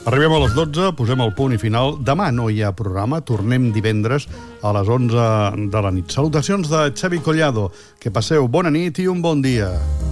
Arribem a les 12, posem el punt i final. Demà no hi ha programa, tornem divendres a les 11 de la nit. Salutacions de Xavi Collado. Que passeu bona nit i un bon dia.